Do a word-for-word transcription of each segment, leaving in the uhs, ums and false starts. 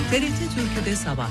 T R T Türkü'de sabah.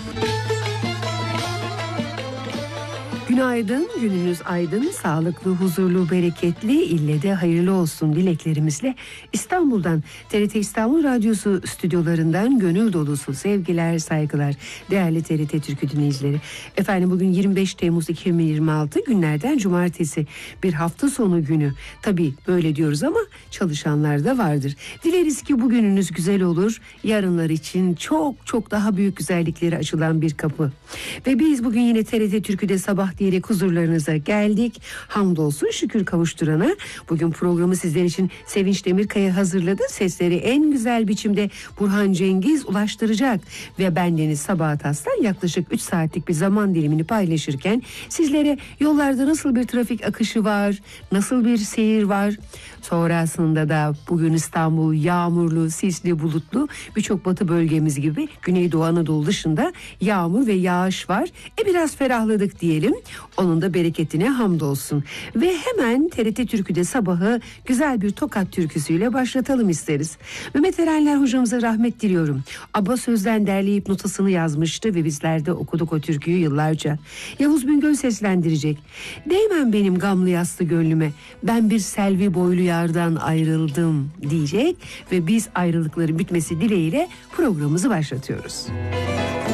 Günaydın, gününüz aydın, sağlıklı, huzurlu, bereketli, ille de hayırlı olsun dileklerimizle İstanbul'dan, T R T İstanbul Radyosu stüdyolarından gönül dolusu sevgiler, saygılar değerli T R T Türkü dinleyicileri. Efendim bugün yirmi beş Temmuz iki bin yirmi altı günlerden cumartesi, bir hafta sonu günü. Tabii böyle diyoruz ama çalışanlar da vardır. Dileriz ki bugününüz güzel olur, yarınlar için çok çok daha büyük güzellikleri açılan bir kapı. Ve biz bugün yine T R T Türkü'de sabah diyerek huzurlarınıza geldik. Hamdolsun şükür kavuşturana. Bugün programı sizler için Sevinç Demirkaya hazırladı. Sesleri en güzel biçimde Burhan Cengiz ulaştıracak. Ve bendeniz Sabahat Aslan yaklaşık üç saatlik bir zaman dilimini paylaşırken sizlere yollarda nasıl bir trafik akışı var, nasıl bir seyir var. Sonrasında da bugün İstanbul yağmurlu, sisli, bulutlu, birçok batı bölgemiz gibi Güneydoğu Anadolu dışında yağmur ve yağış var. E biraz ferahladık diyelim. Onun da bereketine hamdolsun. Ve hemen T R T Türkü'de sabahı güzel bir Tokat türküsüyle başlatalım isteriz. Mehmet Erenler hocamıza rahmet diliyorum. Abba Söz'den derleyip notasını yazmıştı ve bizler de okuduk o türküyü yıllarca. Yavuz Bingöl seslendirecek. Değmem benim gamlı yaslı gönlüme, ben bir selvi boylu yardan ayrıldım diyecek ve biz ayrılıkların bitmesi dileğiyle programımızı başlatıyoruz.